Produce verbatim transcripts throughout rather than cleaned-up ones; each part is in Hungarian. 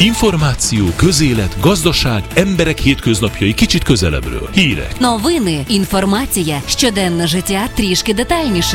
Інформацію, közélet, gazdaság, emberek hétköznapjai kicsit közelebbről. Hírek. Новини, інформація, щоденне життя трішки детальніше.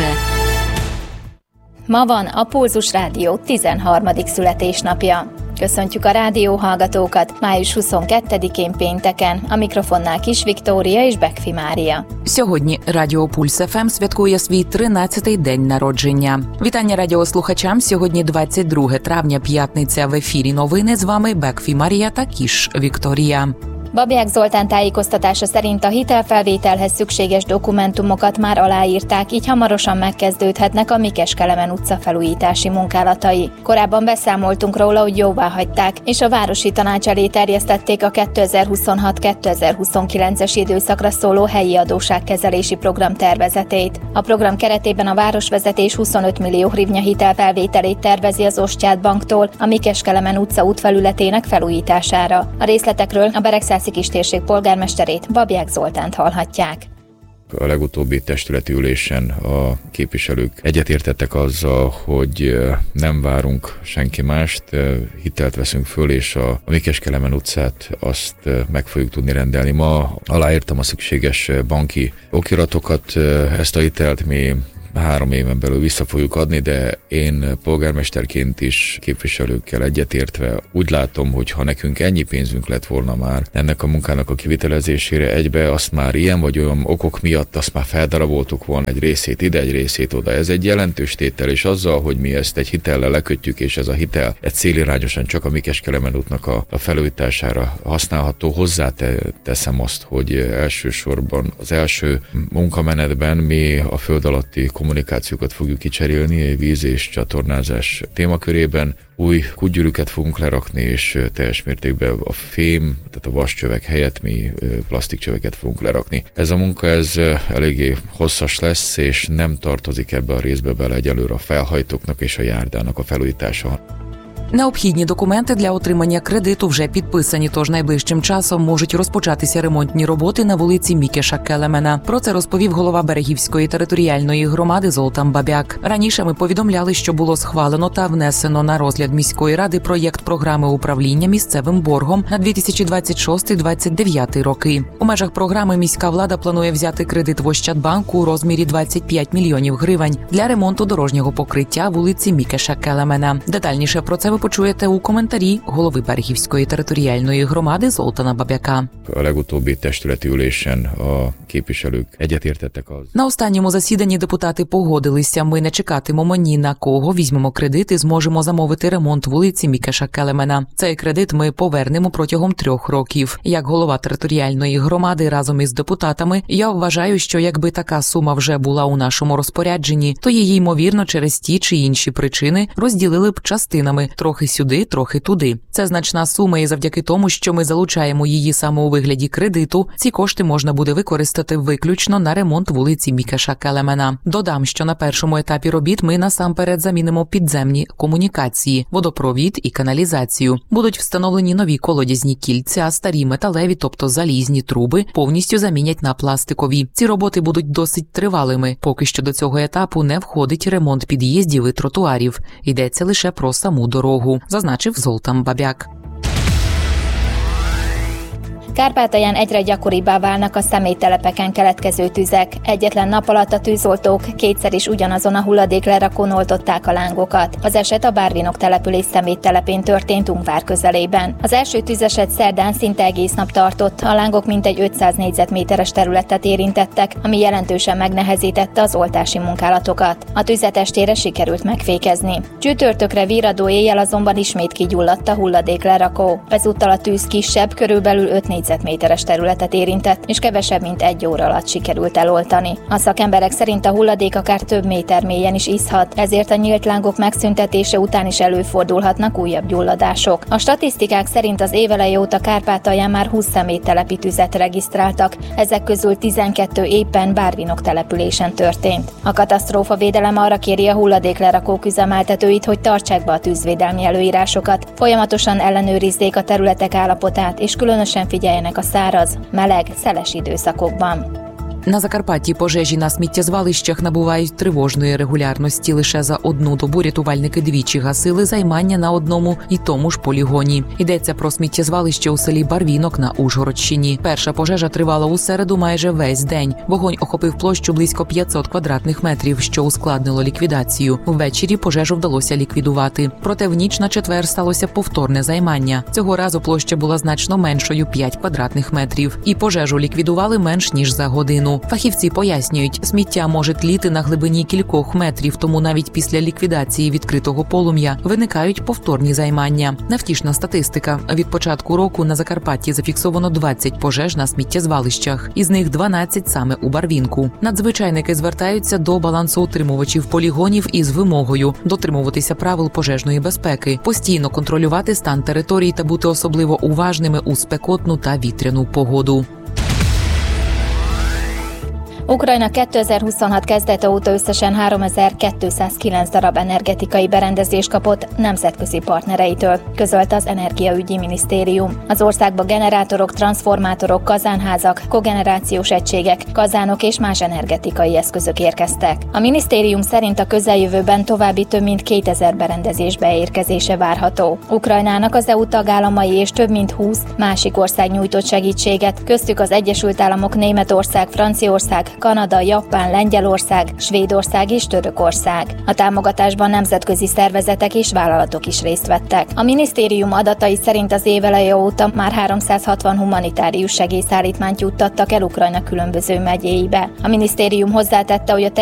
Ma van a Pulzus Rádió tizenharmadik születésnapja. Köszöntjük a rádióhallgatókat május huszonkettedikén pénteken, a mikrofonnál Kis Viktória és Bekfi Mária. Сьогодні Радіо Пульс еф ем святкує свій тринадцятий день народження. Вітання радіослухачам. Сьогодні двадцять друге травня, п'ятниця. В ефірі новини. З вами Bekfi Mária та Kis Viktória. Babják Zoltán tájékoztatása szerint a hitelfelvételhez szükséges dokumentumokat már aláírták, így hamarosan megkezdődhetnek a Mikes-Kelemen utca felújítási munkálatai. Korábban beszámoltunk róla, hogy jóvá hagyták, és a Városi Tanács elé terjesztették a kétezer-huszonhat kétezer-huszonkilences időszakra szóló helyi adósságkezelési program tervezetét. A program keretében a városvezetés huszonöt millió hrivnya hitelfelvételét tervezi az Ostyád banktól a Mikes-Kelemen utca útfelületének felújítására. A részletekről a Beregszászi Kistérség polgármesterét, Babják Zoltánt hallhatják. A legutóbbi testületi ülésen a képviselők egyetértettek azzal, hogy nem várunk senki mást, hitelt veszünk föl, és a Mikes-Kelemen utcát azt meg fogjuk tudni rendelni. Ma aláírtam a szükséges banki okiratokat, ezt a hitelt mi három éven belül vissza fogjuk adni, de én polgármesterként is képviselőkkel egyetértve úgy látom, hogy ha nekünk ennyi pénzünk lett volna már ennek a munkának a kivitelezésére egybe, azt már ilyen vagy olyan okok miatt azt már feldaraboltuk volna egy részét ide, egy részét oda. Ez egy jelentős tétel, és azzal, hogy mi ezt egy hitellel lekötjük, és ez a hitel egy célirányosan csak a Mikes-Kelemen útnak a, a felújítására használható, hozzáteszem azt, hogy elsősorban az első munkamenetben mi a föld alatti kommunikációkat fogjuk kicserélni víz és csatornázás témakörében. Új kútgyűrűket fogunk lerakni, és teljes mértékben a fém, tehát a vascsövek helyett mi plastikcsöveket fogunk lerakni. Ez a munka ez eléggé hosszas lesz, és nem tartozik ebbe a részbe bele egyelőre a felhajtóknak és a járdának a felújítása. Необхідні документи для отримання кредиту вже підписані, тож найближчим часом можуть розпочатися ремонтні роботи на вулиці Мікеша-Келемена. Про це розповів голова Берегівської територіальної громади Золтан Бабяк. Раніше ми повідомляли, що було схвалено та внесено на розгляд міської ради проєкт програми управління місцевим боргом на дві тисячі двадцять шостий - двадцять дев'ятий роки. У межах програми міська влада планує взяти кредит в Ощадбанку у розмірі двадцять п'ять мільйонів гривень для ремонту дорожнього покриття вулиці Мікеша-Келемена. Детальніше про це ви почуєте у коментарі голови Берегівської територіальної громади Золтана Бабяка. A legutóbbi testületi ülésen a képviselők egyetértettek az. На останньому засіданні депутати погодилися, ми не чекатимемо ні на кого, візьмемо кредит і зможемо замовити ремонт вулиці Мікеша-Келемена. Цей кредит ми повернемо протягом трьох років. Як голова територіальної громади разом із депутатами, я вважаю, що якби така сума вже була у нашому розпорядженні, то її, ймовірно, через ті чи інші причини розділили б частинами, трохи сюди, трохи туди. Це значна сума, і завдяки тому, що ми залучаємо її саме у вигляді кредиту, ці кошти можна буде використати виключно на ремонт вулиці Мікеша-Келемена. Додам, що на першому етапі робіт ми насамперед замінимо підземні комунікації, водопровід і каналізацію. Будуть встановлені нові колодязні кільця, а старі металеві, тобто залізні труби, повністю замінять на пластикові. Ці роботи будуть досить тривалими. Поки що до цього етапу не входить ремонт під'їздів і тротуарів. Йдеться лише про саму дорогу, зазначив Золтан Бабяк. Kárpátalján egyre gyakoribbá válnak a személytelepeken keletkező tüzek. Egyetlen nap alatt a tűzoltók kétszer is ugyanazon a hulladéklerakón oltották a lángokat. Az eset a Bárvinok település személytelepén történt Ungvár közelében. Az első tüzeset szerdán szinte egész nap tartott, a lángok mintegy ötszáz négyzetméteres területet érintettek, ami jelentősen megnehezítette az oltási munkálatokat. A tüzet estére sikerült megfékezni. Csütörtökre virradó éjjel azonban ismét kigyulladt a hulladéklerakó. Ezúttal a tűz kisebb, körülbelül öt négyzetméteres területet érintett, és kevesebb mint egy óra alatt sikerült eloltani. A szakemberek szerint a hulladék akár több méter mélyen is iszhat, ezért a nyílt lángok megszüntetése után is előfordulhatnak újabb gyulladások. A statisztikák szerint az éveleje óta Kárpátalján már húsz személytelepi tüzet regisztráltak, ezek közül tizenkettő éppen Bárvinok településen történt. A katasztrófavédelem arra kéri a hulladéklerakók üzemeltetőit, hogy tartsák be a tűzvédelmi előírásokat, folyamatosan ellenőrizzék a területek állapotát, és különösen figyeljenek a száraz, meleg, szeles időszakokban. На Закарпатті пожежі на сміттєзвалищах набувають тривожної регулярності. Лише за одну добу рятувальники двічі гасили займання на одному і тому ж полігоні. Йдеться про сміттєзвалище у селі Барвінок на Ужгородщині. Перша пожежа тривала у середу майже весь день. Вогонь охопив площу близько п'ятсот квадратних метрів, що ускладнило ліквідацію. Ввечері пожежу вдалося ліквідувати. Проте в ніч на четвер сталося повторне займання. Цього разу площа була значно меншою – п'ять квадратних метрів. І пожежу ліквідували менш ніж за годину. Фахівці пояснюють, сміття може тліти на глибині кількох метрів, тому навіть після ліквідації відкритого полум'я виникають повторні займання. Невтішна статистика. Від початку року на Закарпатті зафіксовано двадцять пожеж на сміттєзвалищах. Із них дванадцять саме у Барвінку. Надзвичайники звертаються до балансоутримувачів полігонів із вимогою дотримуватися правил пожежної безпеки, постійно контролювати стан територій та бути особливо уважними у спекотну та вітряну погоду. Ukrajna kétezer-huszonhat kezdete óta összesen háromezer-kétszázkilenc darab energetikai berendezést kapott nemzetközi partnereitől, közölte az Energiaügyi Minisztérium. Az országba generátorok, transformátorok, kazánházak, kogenerációs egységek, kazánok és más energetikai eszközök érkeztek. A minisztérium szerint a közeljövőben további több mint kétezer berendezés beérkezése várható. Ukrajnának az é u tagállamai és több mint húsz másik ország nyújtott segítséget, köztük az Egyesült Államok, Németország, Franciaország, Kanada, Japán, Lengyelország, Svédország és Törökország. A támogatásban nemzetközi szervezetek és vállalatok is részt vettek. A minisztérium adatai szerint az év eleje óta már háromszázhatvan humanitárius segélyszállítmányt juttattak el Ukrajna különböző megyéibe. A minisztérium hozzátette, hogy a